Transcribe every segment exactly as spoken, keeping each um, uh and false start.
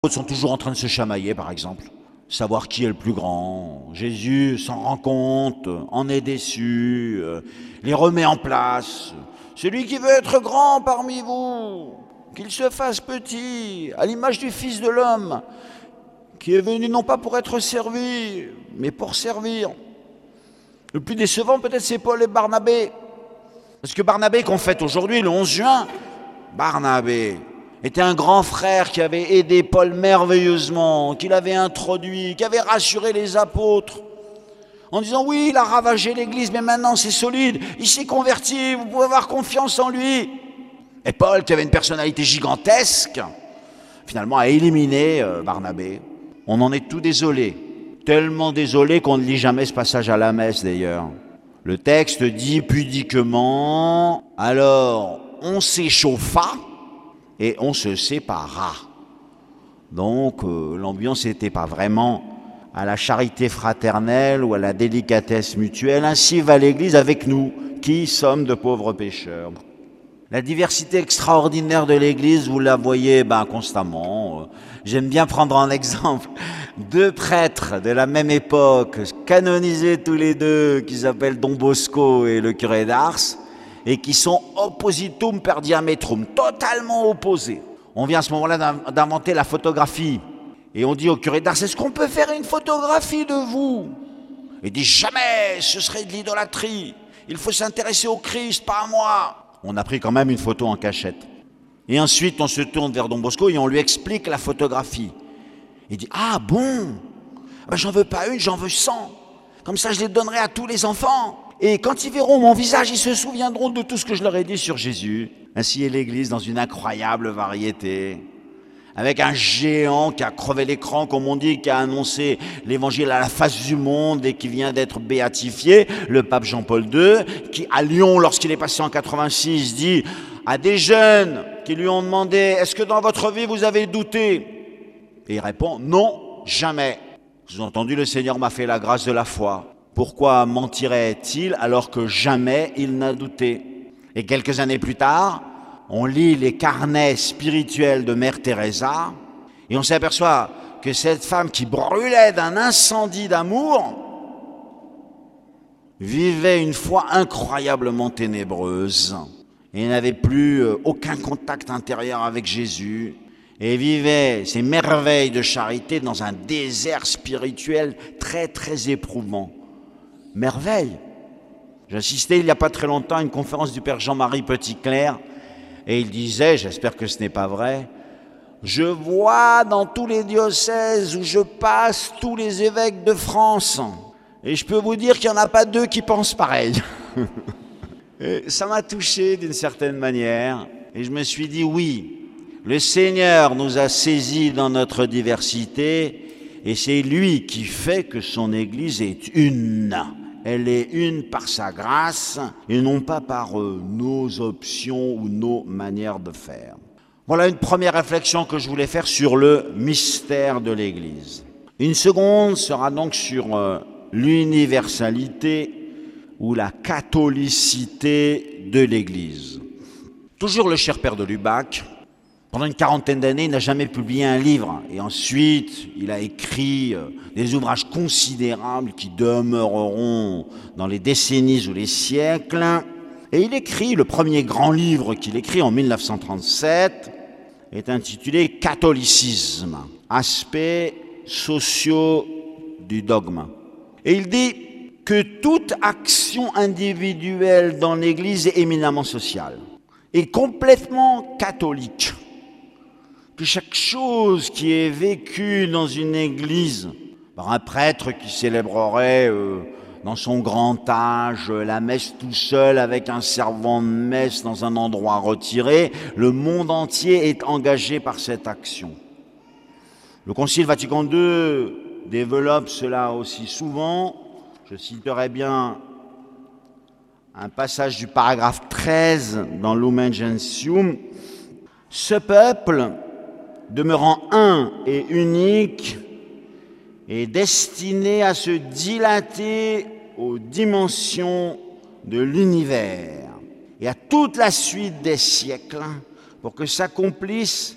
Ils sont toujours en train de se chamailler, par exemple. Savoir qui est le plus grand. Jésus s'en rend compte, en est déçu, euh, les remet en place. Celui qui veut être grand parmi vous, qu'il se fasse petit, à l'image du Fils de l'homme, qui est venu non pas pour être servi, mais pour servir. Le plus décevant, peut-être, c'est Paul et Barnabé. Parce que Barnabé, qu'on fête aujourd'hui, le onze juin, Barnabé était un grand frère qui avait aidé Paul merveilleusement, qui l'avait introduit, qui avait rassuré les apôtres, en disant oui, il a ravagé l'église, mais maintenant c'est solide, il s'est converti, vous pouvez avoir confiance en lui. Et Paul, qui avait une personnalité gigantesque, finalement a éliminé Barnabé. On en est tout désolé, tellement désolé qu'on ne lit jamais ce passage à la messe d'ailleurs. Le texte dit pudiquement, alors on s'échauffa, et on se sépara. Donc euh, l'ambiance n'était pas vraiment à la charité fraternelle ou à la délicatesse mutuelle. Ainsi va l'Église avec nous, qui sommes de pauvres pécheurs. La diversité extraordinaire de l'Église, vous la voyez ben, constamment. J'aime bien prendre en exemple deux prêtres de la même époque, canonisés tous les deux, qui s'appellent Don Bosco et le curé d'Ars, et qui sont oppositum per diametrum, totalement opposés. On vient à ce moment-là d'inventer la photographie. Et on dit au curé d'Ars, est-ce qu'on peut faire une photographie de vous? Il dit, jamais, ce serait de l'idolâtrie. Il faut s'intéresser au Christ, pas à moi. On a pris quand même une photo en cachette. Et ensuite, on se tourne vers Don Bosco et on lui explique la photographie. Il dit, ah bon, ben, j'en veux pas une, j'en veux cent. Comme ça, je les donnerai à tous les enfants. Et quand ils verront mon visage, ils se souviendront de tout ce que je leur ai dit sur Jésus. Ainsi est l'Église dans une incroyable variété. Avec un géant qui a crevé l'écran, comme on dit, qui a annoncé l'évangile à la face du monde et qui vient d'être béatifié, le pape Jean-Paul deux, qui à Lyon, lorsqu'il est passé en quatre-vingt-six, dit à des jeunes qui lui ont demandé « Est-ce que dans votre vie vous avez douté ?» Et il répond « Non, jamais. » Vous avez entendu, le Seigneur m'a fait la grâce de la foi. Pourquoi mentirait-il alors que jamais il n'a douté? Et quelques années plus tard, on lit les carnets spirituels de Mère Teresa et on s'aperçoit que cette femme qui brûlait d'un incendie d'amour vivait une foi incroyablement ténébreuse et n'avait plus aucun contact intérieur avec Jésus et vivait ses merveilles de charité dans un désert spirituel très très éprouvant. Merveille. J'ai assisté il n'y a pas très longtemps à une conférence du père Jean-Marie Petitclerc et il disait, j'espère que ce n'est pas vrai, je vois dans tous les diocèses où je passe tous les évêques de France et je peux vous dire qu'il n'y en a pas deux qui pensent pareil. Et ça m'a touché d'une certaine manière et je me suis dit oui, le Seigneur nous a saisis dans notre diversité et c'est lui qui fait que son Église est une. Elle est une par sa grâce et non pas par euh, nos options ou nos manières de faire. Voilà une première réflexion que je voulais faire sur le mystère de l'Église. Une seconde sera donc sur euh, l'universalité ou la catholicité de l'Église. Toujours le cher père de Lubac, pendant une quarantaine d'années, il n'a jamais publié un livre. Et ensuite, il a écrit des ouvrages considérables qui demeureront dans les décennies ou les siècles. Et il écrit, le premier grand livre qu'il écrit en mille neuf cent trente-sept, est intitulé « Catholicisme, aspects sociaux du dogme ». Et il dit que toute action individuelle dans l'Église est éminemment sociale et complètement catholique. Que chaque chose qui est vécue dans une église par un prêtre qui célébrerait euh, dans son grand âge la messe tout seul avec un servant de messe dans un endroit retiré, le monde entier est engagé par cette action. Le Concile Vatican deux développe cela aussi souvent. Je citerai bien un passage du paragraphe treize dans Lumen Gentium. Ce peuple, demeurant un et unique, est destiné à se dilater aux dimensions de l'univers et à toute la suite des siècles pour que s'accomplisse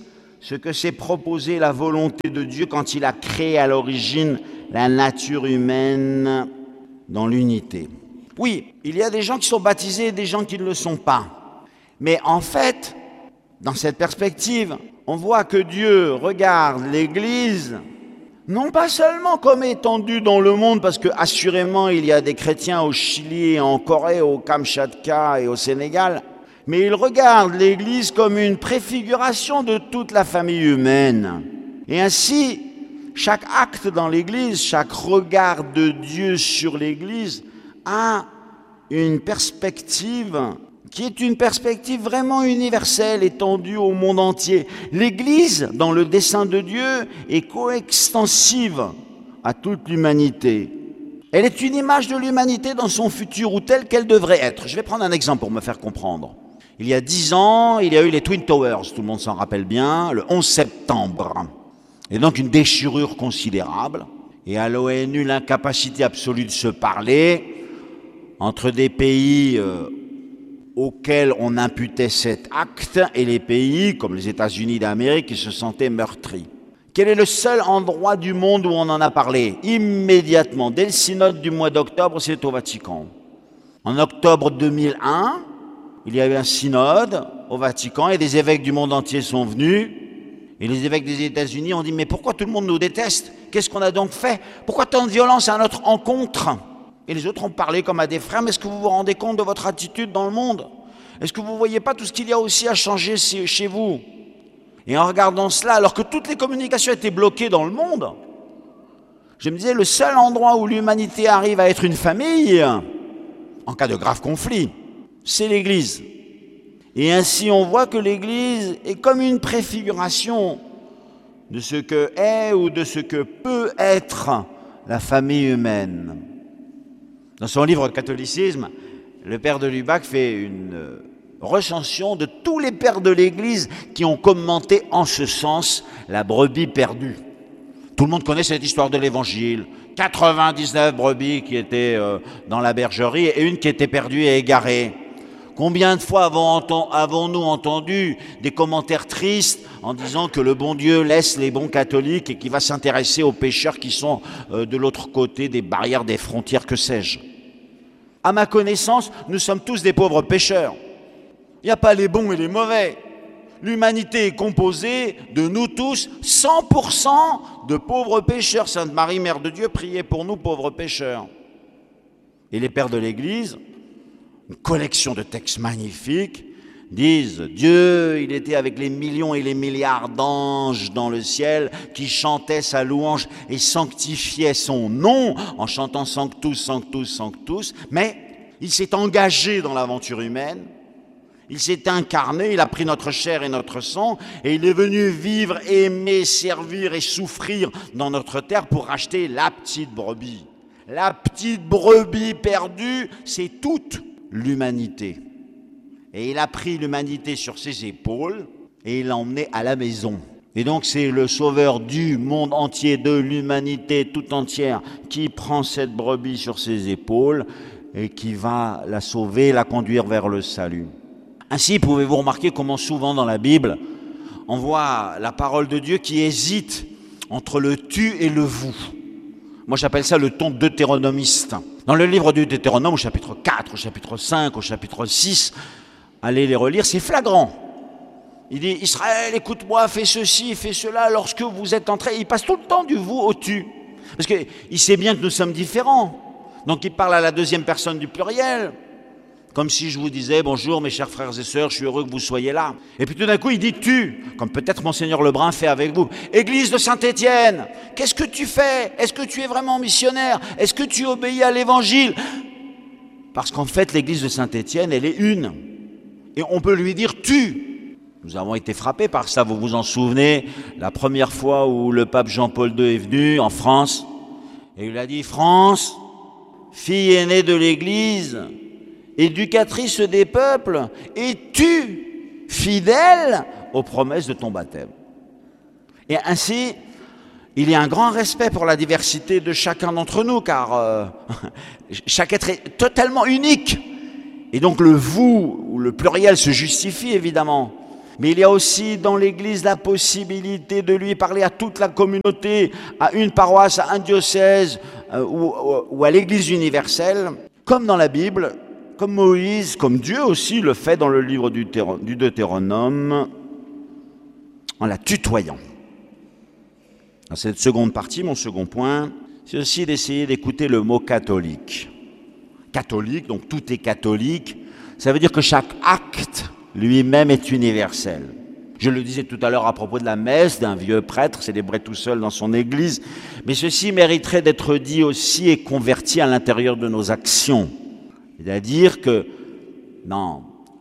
ce que s'est proposé la volonté de Dieu quand il a créé à l'origine la nature humaine dans l'unité. Oui, il y a des gens qui sont baptisés et des gens qui ne le sont pas. Mais en fait, dans cette perspective, on voit que Dieu regarde l'Église non pas seulement comme étendue dans le monde, parce que assurément il y a des chrétiens au Chili, en Corée, au Kamchatka et au Sénégal, mais il regarde l'Église comme une préfiguration de toute la famille humaine. Et ainsi, chaque acte dans l'Église, chaque regard de Dieu sur l'Église a une perspective qui est une perspective vraiment universelle, étendue au monde entier. L'Église, dans le dessein de Dieu, est coextensive à toute l'humanité. Elle est une image de l'humanité dans son futur ou telle qu'elle devrait être. Je vais prendre un exemple pour me faire comprendre. Il y a dix ans, il y a eu les Twin Towers, tout le monde s'en rappelle bien, le onze septembre. Et donc une déchirure considérable. Et à l'ONU, l'incapacité absolue de se parler entre des pays euh, auxquels on imputait cet acte et les pays, comme les États-Unis d'Amérique, qui se sentaient meurtris. Quel est le seul endroit du monde où on en a parlé? Immédiatement, dès le synode du mois d'octobre, c'est au Vatican. En octobre deux mille un, il y a eu un synode au Vatican et des évêques du monde entier sont venus. Et les évêques des États-Unis ont dit « Mais pourquoi tout le monde nous déteste? Qu'est-ce qu'on a donc fait? Pourquoi tant de violence à notre encontre ?» Et les autres ont parlé comme à des frères, mais est-ce que vous vous rendez compte de votre attitude dans le monde? Est-ce que vous ne voyez pas tout ce qu'il y a aussi à changer chez vous? Et en regardant cela, alors que toutes les communications étaient bloquées dans le monde, je me disais, le seul endroit où l'humanité arrive à être une famille, en cas de grave conflit, c'est l'Église. Et ainsi, on voit que l'Église est comme une préfiguration de ce que est ou de ce que peut être la famille humaine. Dans son livre « Catholicisme », le père de Lubac fait une recension de tous les pères de l'Église qui ont commenté en ce sens la brebis perdue. Tout le monde connaît cette histoire de l'Évangile. quatre-vingt-dix-neuf brebis qui étaient dans la bergerie et une qui était perdue et égarée. Combien de fois avons-nous entendu des commentaires tristes en disant que le bon Dieu laisse les bons catholiques et qu'il va s'intéresser aux pécheurs qui sont de l'autre côté des barrières, des frontières, que sais-je? À ma connaissance, nous sommes tous des pauvres pécheurs. Il n'y a pas les bons et les mauvais. L'humanité est composée de nous tous, cent pour cent de pauvres pécheurs. Sainte Marie, Mère de Dieu, priez pour nous, pauvres pécheurs. Et les pères de l'Église, une collection de textes magnifiques, disent « Dieu, il était avec les millions et les milliards d'anges dans le ciel qui chantaient sa louange et sanctifiaient son nom en chantant Sanctus, Sanctus, Sanctus. Mais il s'est engagé dans l'aventure humaine, il s'est incarné, il a pris notre chair et notre sang et il est venu vivre, aimer, servir et souffrir dans notre terre pour racheter la petite brebis. La petite brebis perdue, c'est toute l'humanité. Et il a pris l'humanité sur ses épaules et il l'a emmené à la maison. Et donc c'est le sauveur du monde entier, de l'humanité tout entière, qui prend cette brebis sur ses épaules et qui va la sauver, la conduire vers le salut. Ainsi, pouvez-vous remarquer comment souvent dans la Bible, on voit la parole de Dieu qui hésite entre le tu et le vous. Moi j'appelle ça le ton deutéronomiste. Dans le livre du Deutéronome, au chapitre quatre, au chapitre cinq, au chapitre six, allez les relire, c'est flagrant. Il dit, Israël, écoute-moi, fais ceci, fais cela, lorsque vous êtes entrés. Il passe tout le temps du vous au tu. Parce qu'il sait bien que nous sommes différents. Donc il parle à la deuxième personne du pluriel. Comme si je vous disais, bonjour mes chers frères et sœurs, je suis heureux que vous soyez là. Et puis tout d'un coup, il dit tu, comme peut-être Monseigneur Lebrun fait avec vous. Église de Saint-Étienne, qu'est-ce que tu fais? Est-ce que tu es vraiment missionnaire? Est-ce que tu obéis à l'Évangile? Parce qu'en fait, l'église de Saint-Étienne, elle est une. Et on peut lui dire tu. Nous avons été frappés par ça, vous vous en souvenez, la première fois où le pape Jean-Paul deux est venu en France, et il a dit, France, fille aînée de l'église, éducatrice des peuples, es-tu fidèle aux promesses de ton baptême? Et ainsi, il y a un grand respect pour la diversité de chacun d'entre nous, car euh, chaque être est totalement unique. Et donc le vous, ou le pluriel, se justifie évidemment. Mais il y a aussi dans l'Église la possibilité de lui parler à toute la communauté, à une paroisse, à un diocèse euh, ou, ou à l'Église universelle, comme dans la Bible, comme Moïse, comme Dieu aussi le fait dans le livre du, du Deutéronome, en la tutoyant. Dans cette seconde partie, mon second point, c'est aussi d'essayer d'écouter le mot catholique. Catholique, donc tout est catholique, ça veut dire que chaque acte lui-même est universel. Je le disais tout à l'heure à propos de la messe d'un vieux prêtre célébré tout seul dans son église, mais ceci mériterait d'être dit aussi et converti à l'intérieur de nos actions. C'est-à-dire que dans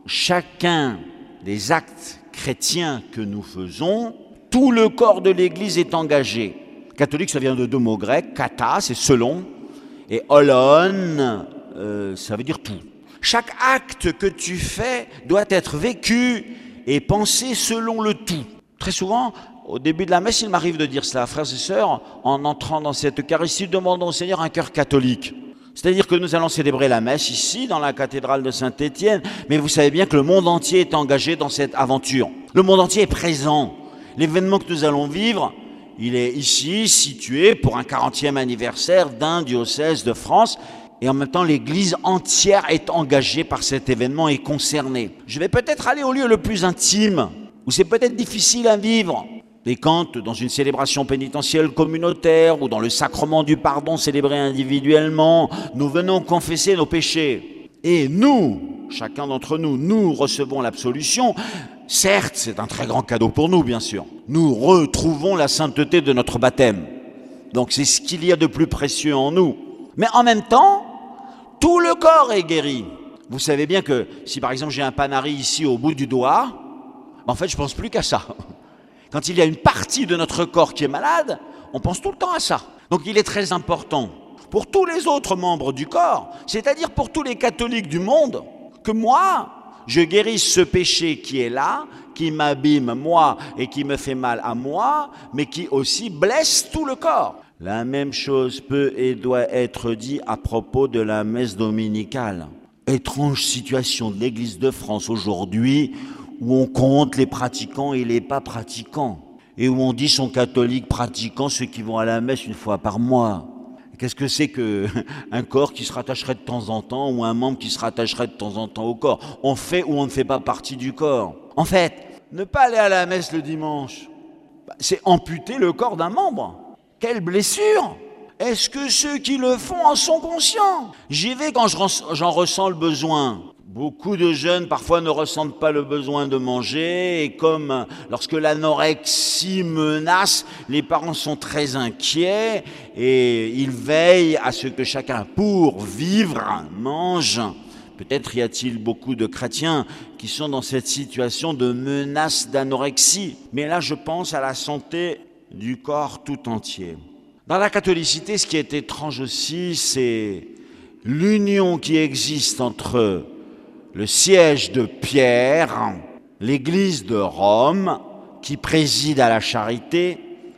chacun des actes chrétiens que nous faisons, tout le corps de l'Église est engagé. Catholique, ça vient de deux mots grecs, kata, c'est selon, et holon, euh, ça veut dire tout. Chaque acte que tu fais doit être vécu et pensé selon le tout. Très souvent, au début de la messe, il m'arrive de dire cela, frères et sœurs, en entrant dans cette Eucharistie, demandons au Seigneur un cœur catholique. C'est-à-dire que nous allons célébrer la messe ici, dans la cathédrale de Saint-Étienne, mais vous savez bien que le monde entier est engagé dans cette aventure. Le monde entier est présent. L'événement que nous allons vivre, il est ici, situé pour un quarantième anniversaire d'un diocèse de France, et en même temps, l'Église entière est engagée par cet événement et concernée. Je vais peut-être aller au lieu le plus intime, où c'est peut-être difficile à vivre. Et quand, dans une célébration pénitentielle communautaire ou dans le sacrement du pardon célébré individuellement, nous venons confesser nos péchés. Et nous, chacun d'entre nous, nous recevons l'absolution. Certes, c'est un très grand cadeau pour nous, bien sûr. Nous retrouvons la sainteté de notre baptême. Donc c'est ce qu'il y a de plus précieux en nous. Mais en même temps, tout le corps est guéri. Vous savez bien que si par exemple j'ai un panari ici au bout du doigt, en fait je ne pense plus qu'à ça. Quand il y a une partie de notre corps qui est malade, on pense tout le temps à ça. Donc il est très important pour tous les autres membres du corps, c'est-à-dire pour tous les catholiques du monde, que moi, je guérisse ce péché qui est là, qui m'abîme moi et qui me fait mal à moi, mais qui aussi blesse tout le corps. La même chose peut et doit être dit à propos de la messe dominicale. Étrange situation de l'Église de France aujourd'hui où on compte les pratiquants et les pas pratiquants. Et où on dit sont catholiques pratiquants ceux qui vont à la messe une fois par mois. Qu'est-ce que c'est qu'un corps qui se rattacherait de temps en temps ou un membre qui se rattacherait de temps en temps au corps? On fait ou on ne fait pas partie du corps. En fait, ne pas aller à la messe le dimanche, c'est amputer le corps d'un membre. Quelle blessure! Est-ce que ceux qui le font en sont conscients? J'y vais quand j'en ressens le besoin. Beaucoup de jeunes parfois ne ressentent pas le besoin de manger et comme lorsque l'anorexie menace, les parents sont très inquiets et ils veillent à ce que chacun pour vivre mange. Peut-être y a-t-il beaucoup de chrétiens qui sont dans cette situation de menace d'anorexie. Mais là, je pense à la santé du corps tout entier. Dans la catholicité, ce qui est étrange aussi, c'est l'union qui existe entre le siège de Pierre, l'église de Rome, qui préside à la charité,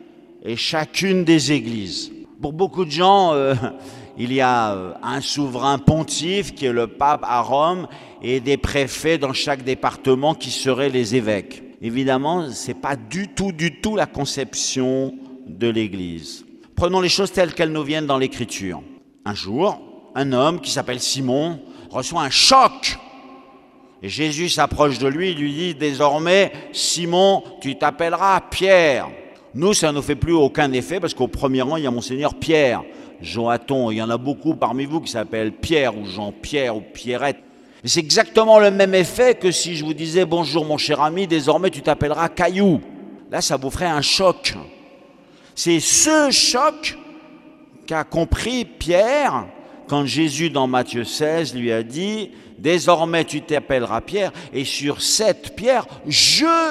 et chacune des églises. Pour beaucoup de gens, euh, il y a un souverain pontife qui est le pape à Rome et des préfets dans chaque département qui seraient les évêques. Évidemment, ce n'est pas du tout, du tout la conception de l'Église. Prenons les choses telles qu'elles nous viennent dans l'Écriture. Un jour, un homme qui s'appelle Simon reçoit un choc. Et Jésus s'approche de lui et lui dit « Désormais, Simon, tu t'appelleras Pierre ». Nous, ça ne nous fait plus aucun effet parce qu'au premier rang, il y a Monseigneur Pierre, Joaton. Il y en a beaucoup parmi vous qui s'appellent Pierre ou Jean-Pierre ou Pierrette. Mais c'est exactement le même effet que si je vous disais « Bonjour mon cher ami, désormais tu t'appelleras Caillou ». Là, ça vous ferait un choc. C'est ce choc qu'a compris Pierre quand Jésus, dans Matthieu seize, lui a dit « Désormais tu t'appelleras Pierre, et sur cette pierre, je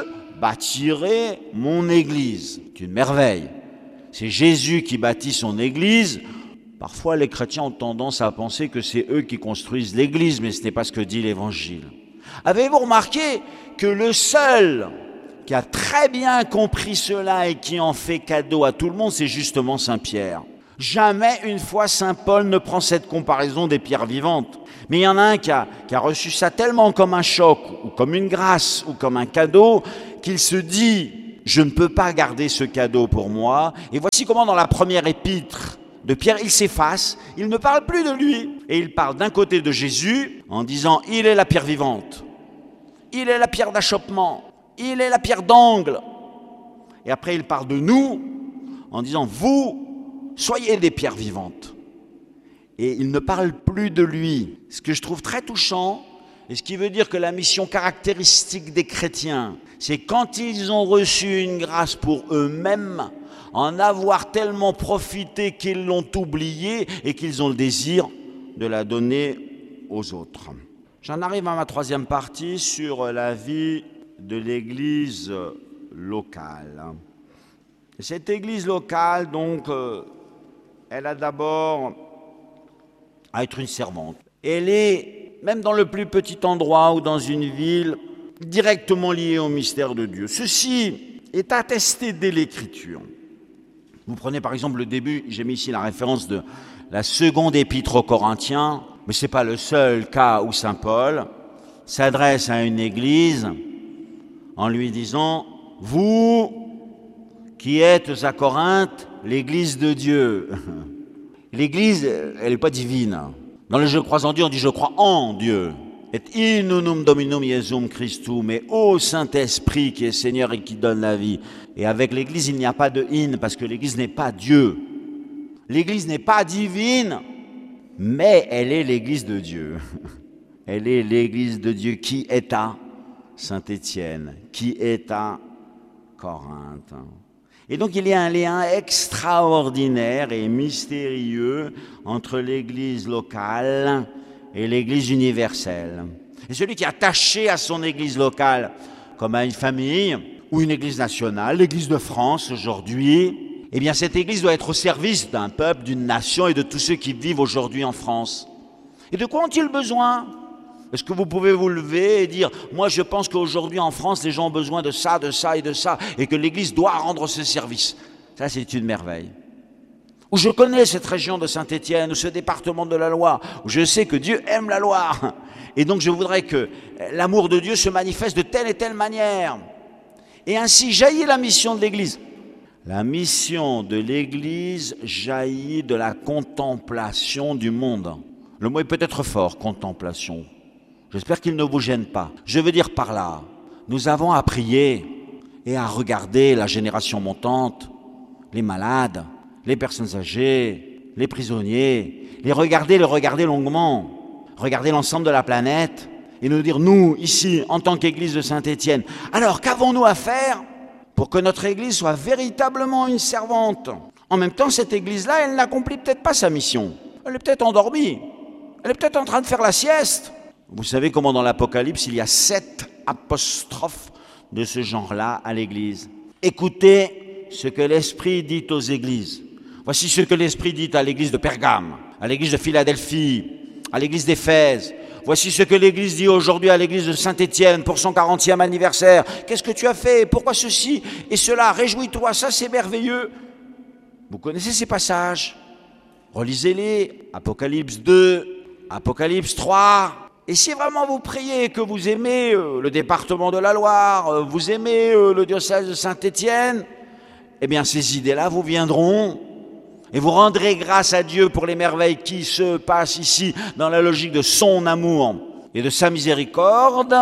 bâtirai mon église. » C'est une merveille. C'est Jésus qui bâtit son église. Parfois, les chrétiens ont tendance à penser que c'est eux qui construisent l'église, mais ce n'est pas ce que dit l'Évangile. Avez-vous remarqué que le seul qui a très bien compris cela et qui en fait cadeau à tout le monde, c'est justement Saint Pierre. Jamais une fois Saint Paul ne prend cette comparaison des pierres vivantes. Mais il y en a un qui a, qui a reçu ça tellement comme un choc, ou comme une grâce, ou comme un cadeau, qu'il se dit « je ne peux pas garder ce cadeau pour moi ». Et voici comment dans la première épître de Pierre, il s'efface, il ne parle plus de lui. Et il parle d'un côté de Jésus en disant « il est la pierre vivante, il est la pierre d'achoppement, il est la pierre d'angle ». Et après il parle de nous en disant « vous, soyez des pierres vivantes ». Et il ne parle plus de lui, ce que je trouve très touchant, et ce qui veut dire que la mission caractéristique des chrétiens, c'est quand ils ont reçu une grâce pour eux-mêmes, en avoir tellement profité qu'ils l'ont oubliée et qu'ils ont le désir de la donner aux autres. J'en arrive à ma troisième partie sur la vie de l'Église locale. Cette Église locale, donc, euh, elle a d'abord à être une servante. Elle est, même dans le plus petit endroit ou dans une ville, directement liée au mystère de Dieu. Ceci est attesté dès l'Écriture. Vous prenez par exemple le début, j'ai mis ici la référence de la seconde épître aux Corinthiens, mais ce n'est pas le seul cas où saint Paul s'adresse à une église en lui disant « Vous qui êtes à Corinthe, l'église de Dieu ». L'église, elle n'est pas divine. Dans le « Je crois en Dieu », on dit « Je crois en Dieu ». Et in unum dominum Iesum Christum, mais ô Saint-Esprit qui est Seigneur et qui donne la vie. Et avec l'Église, il n'y a pas de in, parce que l'Église n'est pas Dieu. L'Église n'est pas divine, mais elle est l'Église de Dieu. Elle est l'Église de Dieu qui est à Saint-Étienne, qui est à Corinthe. Et donc il y a un lien extraordinaire et mystérieux entre l'Église locale et l'Église universelle. Et celui qui est attaché à son Église locale, comme à une famille, ou une Église nationale, l'Église de France aujourd'hui, eh bien cette Église doit être au service d'un peuple, d'une nation et de tous ceux qui vivent aujourd'hui en France. Et de quoi ont-ils besoin ? Est-ce que vous pouvez vous lever et dire « Moi je pense qu'aujourd'hui en France, les gens ont besoin de ça, de ça et de ça, et que l'Église doit rendre ce service ». Ça c'est une merveille. Où je connais cette région de Saint-Étienne, ou ce département de la Loire, où je sais que Dieu aime la Loire. Et donc je voudrais que l'amour de Dieu se manifeste de telle et telle manière. Et ainsi jaillit la mission de l'Église. La mission de l'Église jaillit de la contemplation du monde. Le mot est peut-être fort, contemplation. J'espère qu'il ne vous gêne pas. Je veux dire par là, nous avons à prier et à regarder la génération montante, les malades, les personnes âgées, les prisonniers, les regarder, les regarder longuement, regarder l'ensemble de la planète et nous dire, nous, ici, en tant qu'Église de Saint-Étienne, alors qu'avons-nous à faire pour que notre Église soit véritablement une servante ? En même temps, cette Église-là, elle n'accomplit peut-être pas sa mission. Elle est peut-être endormie. Elle est peut-être en train de faire la sieste. Vous savez comment dans l'Apocalypse, il y a sept apostrophes de ce genre-là à l'Église. Écoutez ce que l'Esprit dit aux Églises. Voici ce que l'Esprit dit à l'Église de Pergame, à l'Église de Philadelphie, à l'Église d'Éphèse. Voici ce que l'Église dit aujourd'hui à l'Église de Saint-Étienne pour son quarantième anniversaire. Qu'est-ce que tu as fait ? Pourquoi ceci et cela ? Réjouis-toi, ça c'est merveilleux. Vous connaissez ces passages ? Relisez-les. Apocalypse deux, Apocalypse trois. Et si vraiment vous priez que vous aimez euh, le département de la Loire, euh, vous aimez euh, le diocèse de Saint-Étienne, eh bien ces idées-là vous viendront et vous rendrez grâce à Dieu pour les merveilles qui se passent ici dans la logique de son amour et de sa miséricorde.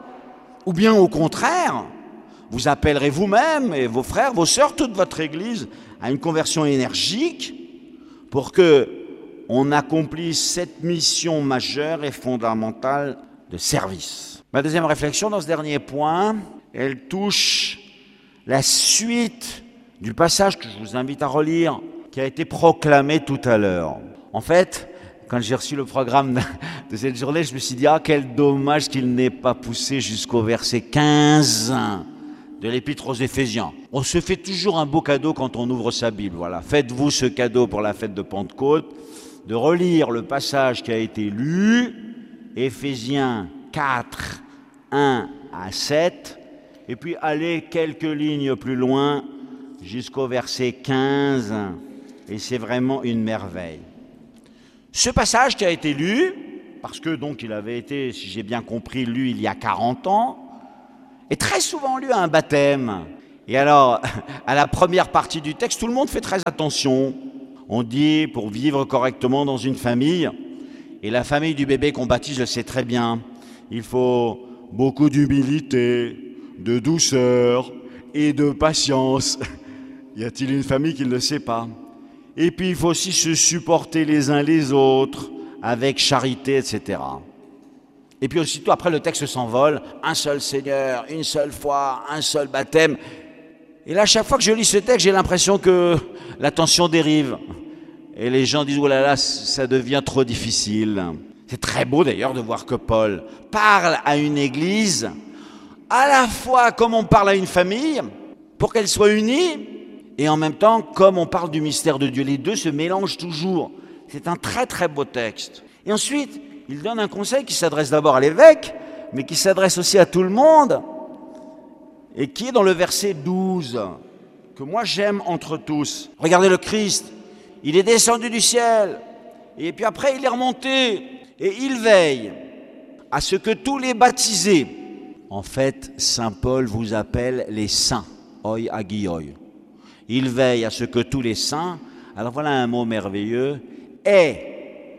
Ou bien au contraire, vous appellerez vous-même et vos frères, vos sœurs, toute votre Église à une conversion énergique pour que on accomplisse cette mission majeure et fondamentale de service. Ma deuxième réflexion dans ce dernier point, elle touche la suite du passage que je vous invite à relire, qui a été proclamé tout à l'heure. En fait, quand j'ai reçu le programme de cette journée, je me suis dit « Ah, quel dommage qu'il n'ait pas poussé jusqu'au verset quinze de l'Épître aux Éphésiens. » On se fait toujours un beau cadeau quand on ouvre sa Bible. Voilà, faites-vous ce cadeau pour la fête de Pentecôte, de relire le passage qui a été lu, Éphésiens quatre, un à sept, et puis aller quelques lignes plus loin jusqu'au verset quinze et c'est vraiment une merveille. Ce passage qui a été lu, parce que donc il avait été, si j'ai bien compris, lu il y a quarante ans, est très souvent lu à un baptême. Et alors, à la première partie du texte, tout le monde fait très attention. On dit, pour vivre correctement dans une famille, et la famille du bébé qu'on baptise le sait très bien, il faut beaucoup d'humilité, de douceur et de patience. Y a-t-il une famille qui ne le sait pas? Et puis il faut aussi se supporter les uns les autres, avec charité, et cetera. Et puis aussitôt, après, le texte s'envole. Un seul Seigneur, une seule foi, un seul baptême. Et là, à chaque fois que je lis ce texte, j'ai l'impression que la tension dérive. Et les gens disent, oh là là, ça devient trop difficile. C'est très beau d'ailleurs de voir que Paul parle à une église, à la fois comme on parle à une famille, pour qu'elle soit unie, et en même temps, comme on parle du mystère de Dieu. Les deux se mélangent toujours. C'est un très très beau texte. Et ensuite, il donne un conseil qui s'adresse d'abord à l'évêque, mais qui s'adresse aussi à tout le monde, et qui est dans le verset douze, que moi j'aime entre tous. Regardez le Christ, il est descendu du ciel, et puis après il est remonté, et il veille à ce que tous les baptisés, en fait, saint Paul vous appelle les saints, oi agioi. Il veille à ce que tous les saints, alors voilà un mot merveilleux, aient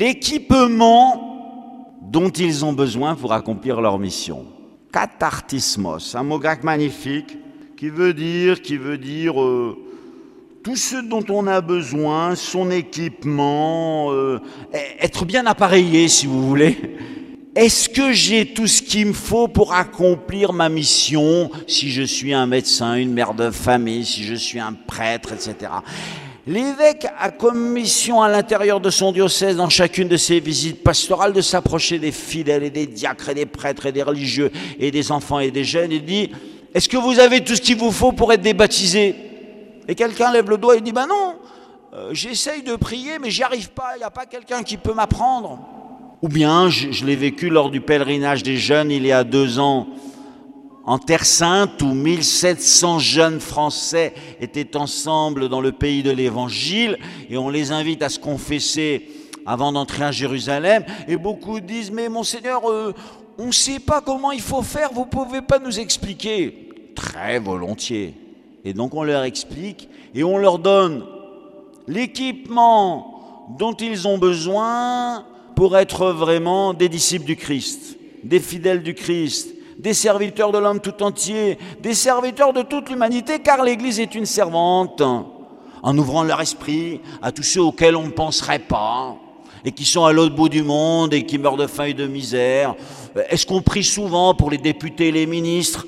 l'équipement dont ils ont besoin pour accomplir leur mission. Kathartismos, un mot grec magnifique qui veut dire, qui veut dire euh, tout ce dont on a besoin, son équipement, euh, être bien appareillé si vous voulez. Est-ce que j'ai tout ce qu'il me faut pour accomplir ma mission, si je suis un médecin, une mère de famille, si je suis un prêtre, et cetera. L'évêque a comme mission à l'intérieur de son diocèse, dans chacune de ses visites pastorales, de s'approcher des fidèles et des diacres et des prêtres et des religieux et des enfants et des jeunes et dit « Est-ce que vous avez tout ce qu'il vous faut pour être débaptisé ?» Et quelqu'un lève le doigt et dit « Ben non, euh, j'essaye de prier mais j'y arrive pas, il n'y a pas quelqu'un qui peut m'apprendre. » Ou bien, je, je l'ai vécu lors du pèlerinage des jeunes il y a deux ans, en Terre Sainte, où mille sept cents jeunes Français étaient ensemble dans le pays de l'Évangile, et on les invite à se confesser avant d'entrer à Jérusalem, et beaucoup disent « Mais Monseigneur, euh, on ne sait pas comment il faut faire, vous ne pouvez pas nous expliquer ?» Très volontiers. Et donc on leur explique, et on leur donne l'équipement dont ils ont besoin pour être vraiment des disciples du Christ, des fidèles du Christ, des serviteurs de l'homme tout entier, des serviteurs de toute l'humanité, car l'Église est une servante, en ouvrant leur esprit à tous ceux auxquels on ne penserait pas, et qui sont à l'autre bout du monde, et qui meurent de faim et de misère. Est-ce qu'on prie souvent pour les députés et les ministres?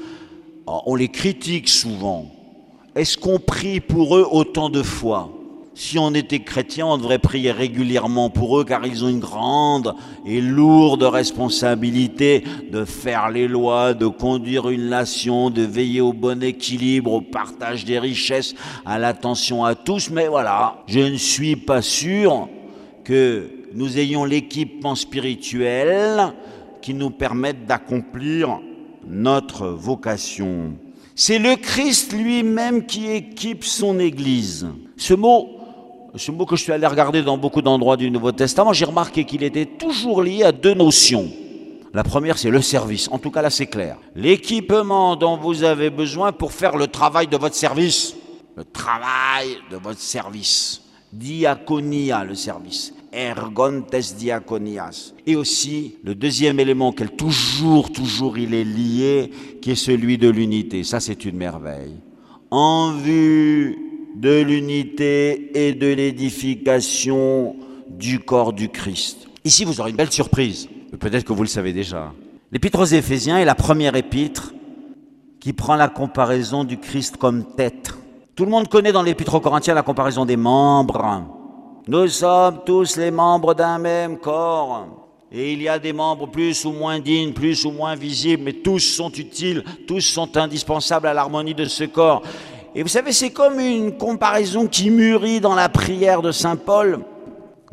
On les critique souvent. Est-ce qu'on prie pour eux autant de fois? Si on était chrétien, on devrait prier régulièrement pour eux, car ils ont une grande et lourde responsabilité de faire les lois, de conduire une nation, de veiller au bon équilibre, au partage des richesses, à l'attention à tous. Mais voilà, je ne suis pas sûr que nous ayons l'équipement spirituel qui nous permette d'accomplir notre vocation. C'est le Christ lui-même qui équipe son Église. Ce mot... Ce mot que je suis allé regarder dans beaucoup d'endroits du Nouveau Testament, j'ai remarqué qu'il était toujours lié à deux notions. La première, c'est le service. En tout cas, là, c'est clair. L'équipement dont vous avez besoin pour faire le travail de votre service. Le travail de votre service. Diaconia, le service. Ergontes diakonias. Et aussi, le deuxième élément auquel toujours, toujours il est lié, qui est celui de l'unité. Ça, c'est une merveille. En vue de l'unité et de l'édification du corps du Christ. Ici, vous aurez une belle surprise. Peut-être que vous le savez déjà. L'épître aux Éphésiens est la première épître qui prend la comparaison du Christ comme tête. Tout le monde connaît dans l'épître aux Corinthiens la comparaison des membres. Nous sommes tous les membres d'un même corps. Et il y a des membres plus ou moins dignes, plus ou moins visibles, mais tous sont utiles, tous sont indispensables à l'harmonie de ce corps. Et vous savez, c'est comme une comparaison qui mûrit dans la prière de saint Paul.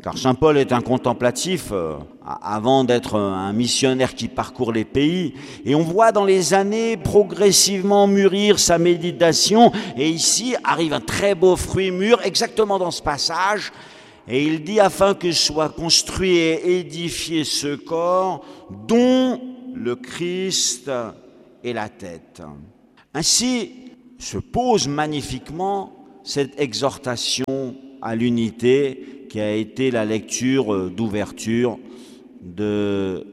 Car saint Paul est un contemplatif euh, avant d'être un missionnaire qui parcourt les pays. Et on voit dans les années progressivement mûrir sa méditation. Et ici arrive un très beau fruit mûr, exactement dans ce passage. Et il dit, afin que soit construit et édifié ce corps dont le Christ est la tête. Ainsi se pose magnifiquement cette exhortation à l'unité qui a été la lecture d'ouverture de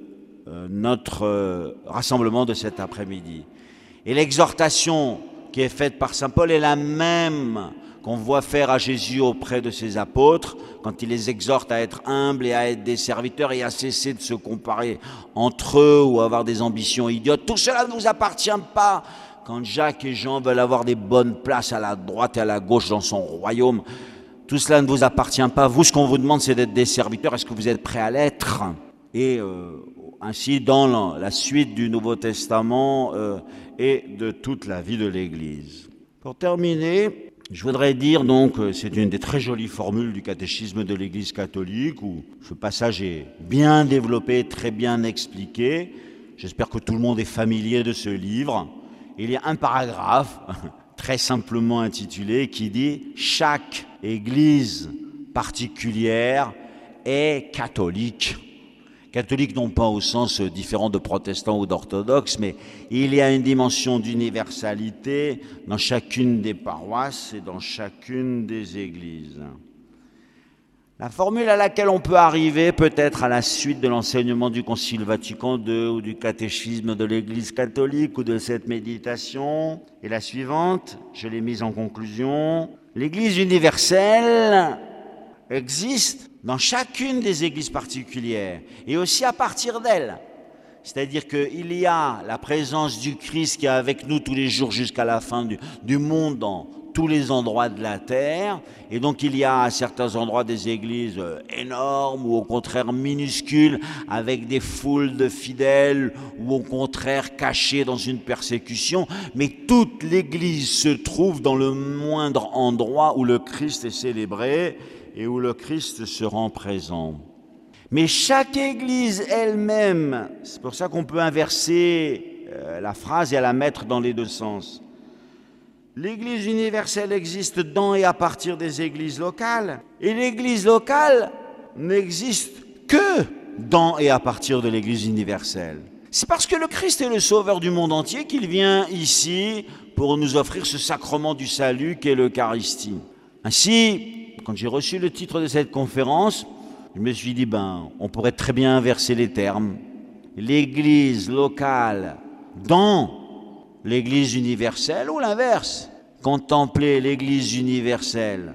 notre rassemblement de cet après-midi. Et l'exhortation qui est faite par saint Paul est la même qu'on voit faire à Jésus auprès de ses apôtres, quand il les exhorte à être humbles et à être des serviteurs et à cesser de se comparer entre eux ou avoir des ambitions idiotes. Tout cela ne vous appartient pas. Quand Jacques et Jean veulent avoir des bonnes places à la droite et à la gauche dans son royaume, tout cela ne vous appartient pas. Vous, ce qu'on vous demande, c'est d'être des serviteurs. Est-ce que vous êtes prêts à l'être ? Et euh, ainsi, dans la suite du Nouveau Testament euh, et de toute la vie de l'Église. Pour terminer, je voudrais dire donc, c'est une des très jolies formules du catéchisme de l'Église catholique, où ce passage est bien développé, très bien expliqué. J'espère que tout le monde est familier de ce livre. Il y a un paragraphe, très simplement intitulé, qui dit « Chaque Église particulière est catholique ». Catholique non pas au sens différent de protestants ou d'orthodoxes, mais il y a une dimension d'universalité dans chacune des paroisses et dans chacune des églises. La formule à laquelle on peut arriver, peut-être à la suite de l'enseignement du Concile Vatican deux ou du catéchisme de l'Église catholique ou de cette méditation, est la suivante, je l'ai mise en conclusion. L'Église universelle existe dans chacune des églises particulières et aussi à partir d'elles. C'est-à-dire qu'il y a la présence du Christ qui est avec nous tous les jours jusqu'à la fin du, du monde dans tous les endroits de la terre. Et donc il y a à certains endroits des églises énormes ou au contraire minuscules avec des foules de fidèles ou au contraire cachées dans une persécution. Mais toute l'église se trouve dans le moindre endroit où le Christ est célébré et où le Christ se rend présent. Mais chaque église elle-même, c'est pour ça qu'on peut inverser euh, la phrase et la mettre dans les deux sens. L'église universelle existe dans et à partir des églises locales, et l'église locale n'existe que dans et à partir de l'église universelle. C'est parce que le Christ est le sauveur du monde entier qu'il vient ici pour nous offrir ce sacrement du salut qu'est l'Eucharistie. Ainsi, quand j'ai reçu le titre de cette conférence, je me suis dit, ben, on pourrait très bien inverser les termes. L'église locale dans l'église universelle ou l'inverse. Contempler l'église universelle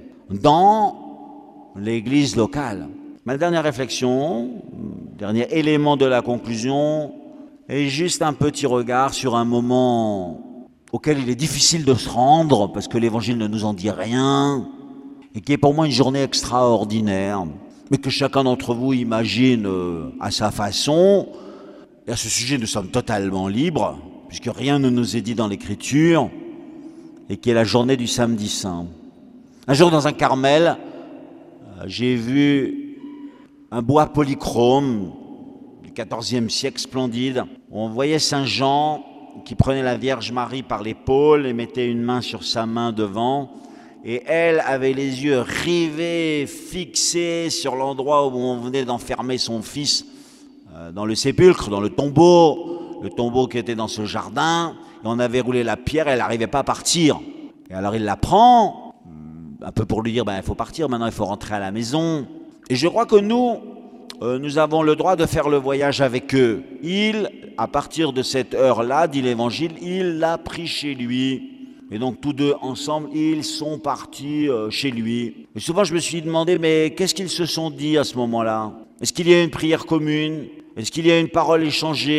dans l'église locale. Ma dernière réflexion, dernier élément de la conclusion, est juste un petit regard sur un moment auquel il est difficile de se rendre parce que l'évangile ne nous en dit rien et qui est pour moi une journée extraordinaire, mais que chacun d'entre vous imagine euh, à sa façon. Et à ce sujet, nous sommes totalement libres, puisque rien ne nous est dit dans l'Écriture, et qui est la journée du samedi saint. Un jour, dans un Carmel, euh, j'ai vu un bois polychrome du quatorzième siècle splendide, où on voyait Saint Jean qui prenait la Vierge Marie par l'épaule et mettait une main sur sa main devant, et elle avait les yeux rivés, fixés sur l'endroit où on venait d'enfermer son fils euh, dans le sépulcre, dans le tombeau, le tombeau qui était dans ce jardin. Et on avait roulé la pierre, elle n'arrivait pas à partir. Et alors il la prend, un peu pour lui dire, ben, il faut partir, maintenant il faut rentrer à la maison. Et je crois que nous, euh, nous avons le droit de faire le voyage avec eux. Il, à partir de cette heure-là, dit l'Évangile, il l'a pris chez lui. Et donc tous deux ensemble, ils sont partis euh, chez lui. Et souvent je me suis demandé, mais qu'est-ce qu'ils se sont dit à ce moment-là ? Est-ce qu'il y a une prière commune ? Est-ce qu'il y a une parole échangée ?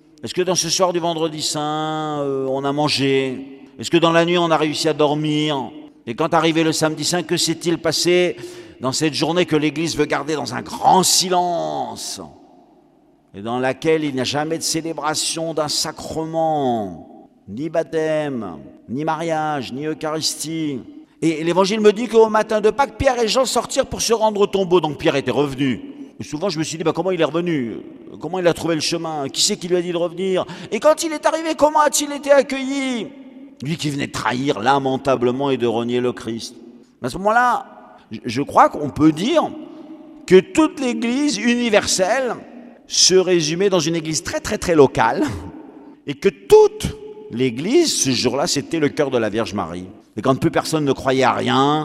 Est-ce que dans ce soir du vendredi saint, euh, on a mangé ? Est-ce que dans la nuit, on a réussi à dormir ? Et quand arrivé le samedi saint, que s'est-il passé dans cette journée que l'Église veut garder dans un grand silence et dans laquelle il n'y a jamais de célébration d'un sacrement ? Ni baptême, ni mariage, ni Eucharistie. Et l'évangile me dit qu'au matin de Pâques, Pierre et Jean sortirent pour se rendre au tombeau. Donc Pierre était revenu. Et souvent je me suis dit, bah, comment il est revenu? Comment il a trouvé le chemin? Qui c'est qui lui a dit de revenir? Et quand il est arrivé, comment a-t-il été accueilli? Lui qui venait de trahir lamentablement et de renier le Christ. À ce moment-là, je crois qu'on peut dire que toute l'Église universelle se résumait dans une Église très très très locale et que toute l'Église, ce jour-là, c'était le cœur de la Vierge Marie. Et quand plus personne ne croyait à rien,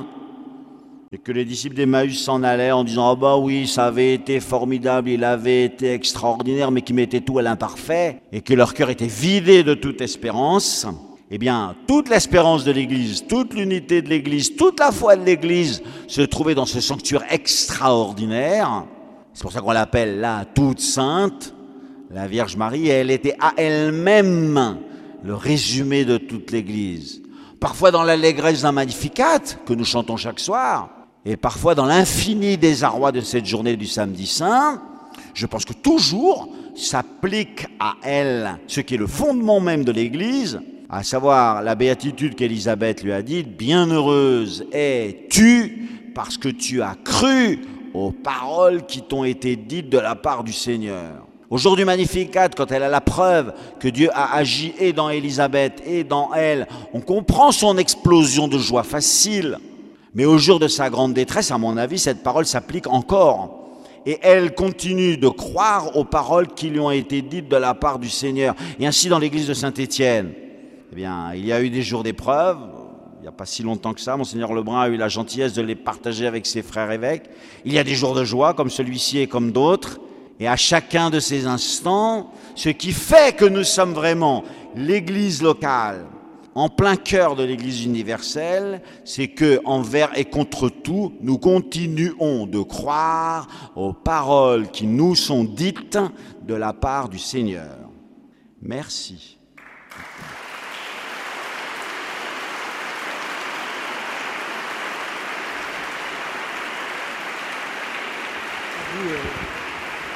et que les disciples d'Emmaüs s'en allaient en disant « Ah bah oui, ça avait été formidable, il avait été extraordinaire, mais qui mettait tout à l'imparfait », et que leur cœur était vidé de toute espérance, eh bien, toute l'espérance de l'Église, toute l'unité de l'Église, toute la foi de l'Église se trouvait dans ce sanctuaire extraordinaire. C'est pour ça qu'on l'appelle la toute sainte, la Vierge Marie, et elle était à elle-même le résumé de toute l'Église. Parfois dans l'allégresse d'un Magnificat, que nous chantons chaque soir, et parfois dans l'infini désarroi de cette journée du samedi saint, je pense que toujours s'applique à elle ce qui est le fondement même de l'Église, à savoir la béatitude qu'Élisabeth lui a dite, « Bienheureuse es-tu parce que tu as cru aux paroles qui t'ont été dites de la part du Seigneur. » Au jour du Magnificat, quand elle a la preuve que Dieu a agi et dans Élisabeth et dans elle, on comprend son explosion de joie facile. Mais au jour de sa grande détresse, à mon avis, cette parole s'applique encore. Et elle continue de croire aux paroles qui lui ont été dites de la part du Seigneur. Et ainsi dans l'église de Saint-Étienne, eh bien, il y a eu des jours d'épreuve. Il n'y a pas si longtemps que ça, Monseigneur Lebrun a eu la gentillesse de les partager avec ses frères évêques. Il y a des jours de joie comme celui-ci et comme d'autres. Et à chacun de ces instants, ce qui fait que nous sommes vraiment l'Église locale, en plein cœur de l'Église universelle, c'est que, envers et contre tout, nous continuons de croire aux paroles qui nous sont dites de la part du Seigneur. Merci. Oui, euh...